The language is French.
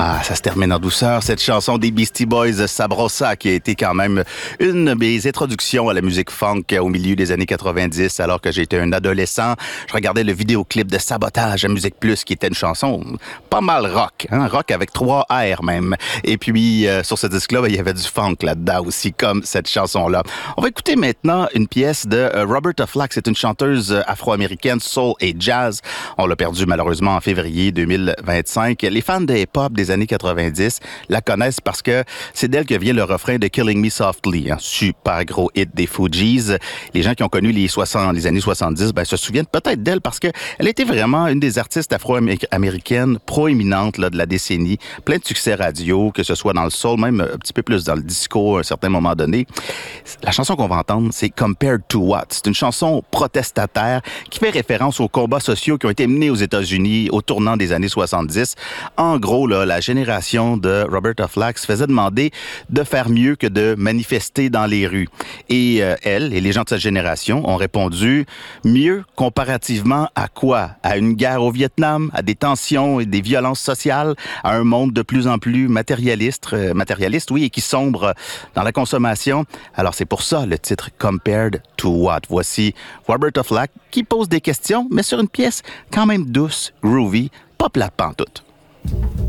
Ah, ça se termine en douceur, cette chanson des Beastie Boys, Sabrosa, qui a été quand même une de mes introductions à la musique funk au milieu des années 90, alors que j'étais un adolescent. Je regardais le vidéoclip de Sabotage à Musique Plus, qui était une chanson pas mal rock, hein, rock avec 3 R même. Et puis, sur ce disque-là, il y avait du funk là-dedans aussi, comme cette chanson-là. On va écouter maintenant une pièce de Roberta Flack. C'est une chanteuse afro-américaine, soul et jazz. On l'a perdue malheureusement en février 2025. Les fans de hip-hop des années 90 la connaissent parce que c'est d'elle que vient le refrain de Killing Me Softly, un super gros hit des Fugees. Les gens qui ont connu les années 70 se souviennent peut-être d'elle parce que elle était vraiment une des artistes afro-américaines proéminentes là, de la décennie. Plein de succès radio, que ce soit dans le soul, même un petit peu plus dans le disco à un certain moment donné. La chanson qu'on va entendre, c'est Compared to What? C'est une chanson protestataire qui fait référence aux combats sociaux qui ont été menés aux États-Unis au tournant des années 70. En gros, là, la génération de Roberta Flack se faisait demander de faire mieux que de manifester dans les rues. Et elle et les gens de cette génération ont répondu mieux comparativement à quoi? À une guerre au Vietnam, à des tensions et des violences sociales, à un monde de plus en plus matérialiste, oui, et qui sombre dans la consommation. Alors c'est pour ça le titre Compared to What? Voici Roberta Flack qui pose des questions, mais sur une pièce quand même douce, groovy, pas plate pantoute.